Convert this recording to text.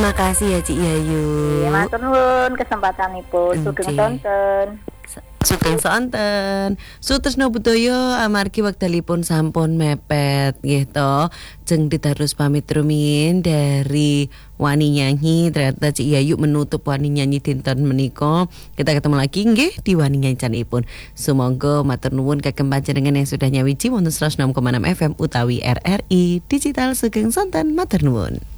Makasih ya Cik Yayu. Matur nuwun kesempatanipun sugeng tonton. Sugeng sonten. Sutresna budaya amargi wekdalipun sampun mepet nggih to. Jeng diterus pamit rumiyin dari Wani Nyanyi. Ternyata Cik Yayu menutup Wani Nyanyi dinten menika. Kita ketemu lagi nggih di Wani Nyanyi canipun. Sumangga matur nuwun kagem panjenengan yang sudah nyawiji wonten 106,6 FM utawi RRI Digital. Sugeng sonten matur nuwun.